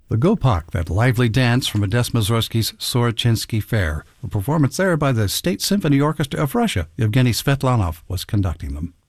The Gopak, that lively dance from Modest Mussorgsky's Sorochinsky Fair, a performance there by the State Symphony Orchestra of Russia. Evgeny Svetlanov was conducting them.